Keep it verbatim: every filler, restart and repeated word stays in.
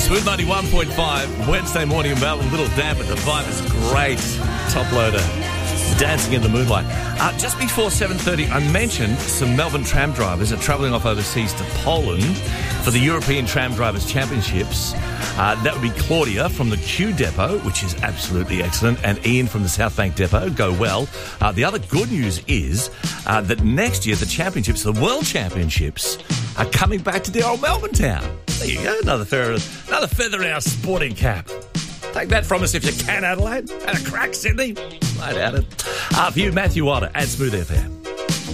Smooth ninety-one point five, Wednesday morning in Melbourne. A little damp, but the vibe is great. Top loader, dancing in the moonlight. Uh, just before seven thirty, I mentioned some Melbourne tram drivers are travelling off overseas to Poland for the European Tram Drivers Championships. Uh, that would be Claudia from the Q Depot, which is absolutely excellent, and Ian from the South Bank Depot. Go well. Uh, the other good news is uh, that next year the championships, the World Championships, are coming back to dear old Melbourne town. There you go, another feather, another feather in our sporting cap. Take that from us if you can, Adelaide. And a crack, Sydney. I doubt it. Uh, for you, Matthew Wilder at Smooth F M.